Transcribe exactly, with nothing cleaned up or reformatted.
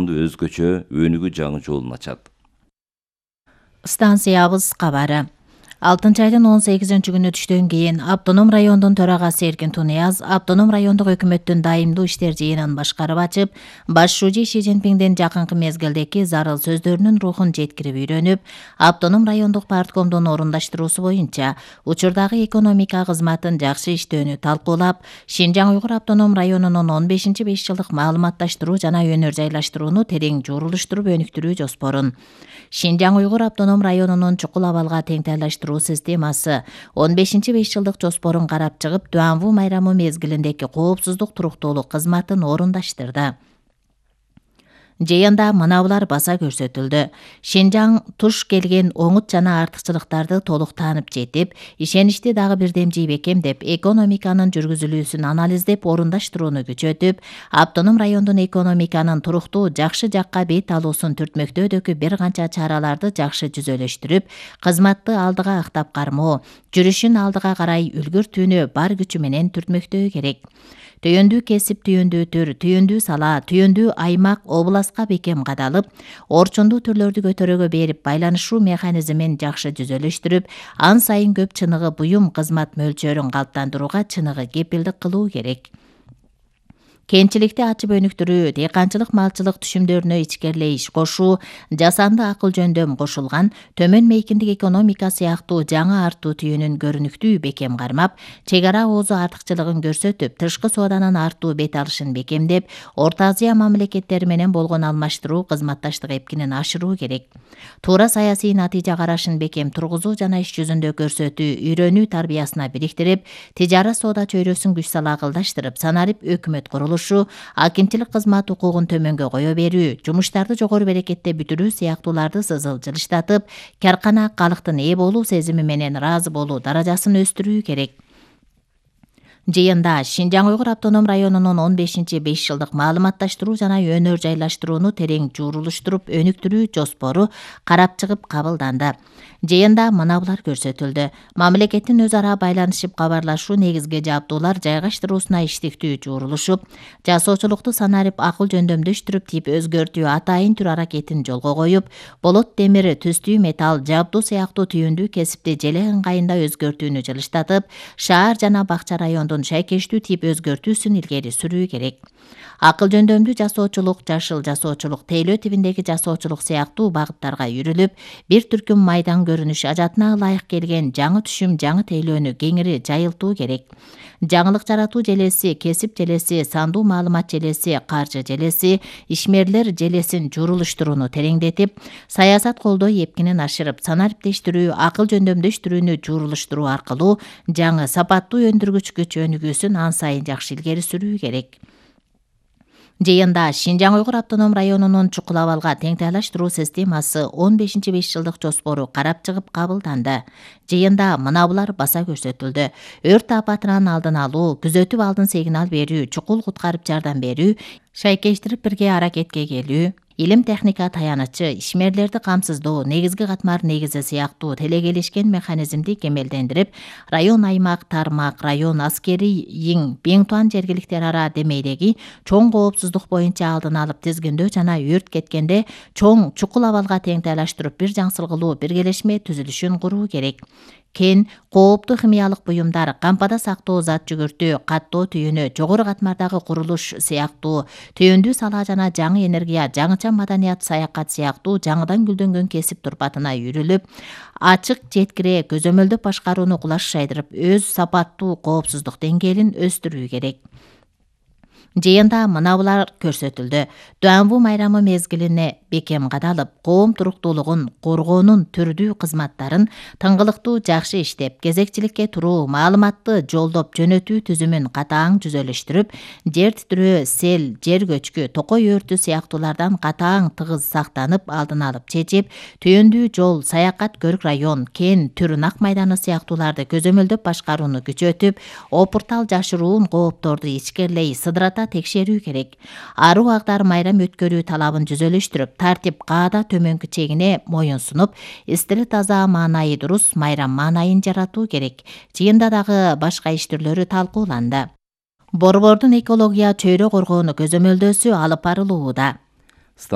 районду өзгөчө өнүгүү жаңы жолун ачат. Станциябыз кабары. алтынчы айдын он сегизинчи күнү түштөн кийин Автоном райондун төрагасы Эркин Тунияз Автоном райондук өкмөттүн дайымдуу иштер жыйынын башкарып ачып, баш шужи Ши Цзиньпиңдин жакынкы мезгилдеки зарыл сөздөрүнүн рухун жеткирип үйрөнүп, Автоном райондук парткомдун орундаштыруусу боюнча учурдагы экономика кызматын жакшы иштөөнү талкуулап, Шинжаң Уйгур автоном районунун он бешинчи беш жылдык маалыматташтыруу жана өнөр жайлаштырууну терең журулуштуруп өнүктүрүү жоспорун, Шинжаң Уйгур автоном районунун чукул абалга теңтайлаштыруу системасы он бешинчи беш жылдык жоспорун карап чыгып, Дуанву майрамы мезгилиндеки коопсуздук туруктуулук кызматын орундаштырды. Жыйында мынабулар баса көрсөтүлдү. Шинжаң туш келген оңут жана артыкчылыктарды толук таанып жетип, ишеничти дагы бирдем жий бекемдеп, экономиканын жүргүзүлүүсүн анализдеп, орундаштырууну күчөтүп, автоном райондун экономиканын туруктуу жакшы жакка бет алуусун түртмөктөөдөгү бир канча чараларды жакшы жүзөлөштүрүп, кызматты алдыга актап кармоо, жүрүшүн алдыга карай үлгүртүүнү бар күчү менен түртмөктөө керек. Түйөндүү кесип, түйөндүү түр, түйөндүү сала, түйөндүү аймак, областка бекем кадалып, орчундуу түрлөрдү көтөрөгө берип, байланышуу механизмин жакшы жүзөлөштүрүп, ан сайын көп чыныгы буюм кызмат мөлчөрүн калыптандырууга чыныгы кепилдик кылуу керек. Кенчиликти ачып өнүктүрүү, дыйканчылык малчылык түшүмдөрүнө ичкерлей иш кошуу, жасанды акыл жөндөм кошулган, төмөн мейкиндик экономика сыяктуу жаңы артуу түйүнүн көрүнүктүү бекем кармап, чек ара оозу артыкчылыгын көрсөтүп, тышкы сооданын артуу бет алышын бекемдеп, Орто Азия мамлекеттери менен болгон алмаштыруу кызматташтык эпкинин ашыруу керек. Туура саясий натыйжа карашын бекем тургузуу жана иш жүзүндө көрсөтүү, үйрөнүү тарбиясына бириктирип, тижара соода чөйрөсүн күч сала акылдаштырып, санарип өкмөт курулушу, акимчилик кызмат укугун төмөнгө кое берүү, жумуштарды жогору берекетте бүтүрүү сыяктууларды сызыл жылыштатып, каркана калктын ээ болуу сезими менен ыраазы болуу даражасын өстүрүү керек. Жыйында Шинжаң Уйгур автоном районунун он бешинчи беш жылдык маалыматташтыруу жана өнөр жайлаштырууну терең журулуштуруп өнүктүрүү жоспору карап чыгып кабылданды. Жыйында мынабулар көрсөтүлдү. Мамлекеттин өз ара байланышып кабарлашуу негизги жабдуулар жайгаштыруусуна иштиктүү журулушуп, жасоочулукту санарип акыл жөндөмдөштүрүп, тип өзгөртүү атайын түр аракетин жолго коюп, болот темир, түстүү металл, жабдуу сыяктуу түйүндүү кесипти желе ыңгайында өзгөртүүнү жылыштатып, шаар жана бакча райондун шайкештүү тип өзгөртүүсүн илгери сүрүү керек. Акыл жөндөмдүү жасоочулук, жашыл жасоочулук, тейлөө тибиндеги жасоочулук сыяктуу багыттарга юрүлүп, бир түркүм майдан көрүнүш ажатына ылайык келген жаңы түшүм, жаңы тейлөөнү кеңири жайылтуу керек. Жаңылык жаратуу желеси, кесип желеси, сандуу маалымат желеси, каржы желеси, ишмерлер желесин журулуштурууну тереңдетип, саясат колдоо эпкинин ашырып, санариптештирүү, акыл жөндөмдөштүрүүнү журулуштуруу аркылуу жаңы сапаттуу өндүргүч күч өнүгүүсүн ан сайын жакшы илгери сүрүү керек. Жыйында Шинжаң Уйгур автоном районунун чукул абалга теңтайлаштыруу системасы он бешинчи беш жылдык жоспору карап чыгып кабылданды. Жыйында мынабулар баса көрсөтүлдү. Өрт апатынан алдын алуу, күзөтүп алдын сигнал берүү, чукул куткарып жардам берүү, шайкештирип бирге аракетке келүү, илим техника таянычы, ишмерлерди камсыздоо, негизги катмар негизи сыяктуу телегелешкен механизмди кемелдендирип, район аймак, тармак, район аскерий, иң, Беңтуан жергиликтер ара демейдеги чоң коопсуздук боюнча алдын алып тизгиндөө жана өрт кеткенде чоң чукул абалга теңтайлаштырып бир жаңсыл кылуу биргелешме түзүлүшүн куруу керек. Кен, кооптуу химиялык буюмдар, кампада сактоо зат жүгүртүү, каттоо түйүнү, жогору катмардагы курулуш сыяктуу, түйөндүү сала жана жаңы энергия, жаңыча маданият, саякат сыяктуу жаңыдан гүлдөнгөн кесип турпатына үйрүлүп, ачык жеткире көзөмөлдөп башкарууну кулаш шайдырып, өз сапаттуу коопсуздук деңгээлин өстүрүү керек. Жыйында мынабулар көрсөтүлдү. Дуанву майрамы мезгилине бекем кадалып, коом туруктуулугун коргоонун түрдүү кызматтарын тыңгылыктуу жакшы иштеп, кезекчиликке туруу, маалыматты жолдоп жөнөтүү түзүмүн катаң жүзөлөштүрүп, жер титирөө, сел, жер көчкү, токой өртү сыяктуулардан катаң тыгыз сактанып, алдын алып чечип, түйөндүү жол, саякат көрк район, кен, түр нак майданы сыяктууларды көзөмөлдөп башкарууну күчөтүп, опуртал жашыруун коопторду ичкерлей, сыдырата текшерүү керек. Аруу агдар майрам өткөрүү талабын жүзөлөштүрүп, тартип каада төмөнкү чегине моюн сунуп, истили таза маанайы дурус майрам маанайын жаратуу керек. Жыйында дагы башка иш түрлөрү талкууланды. Борбордун экология чөйрө коргоону көзөмөлдөөсү алып барылууда.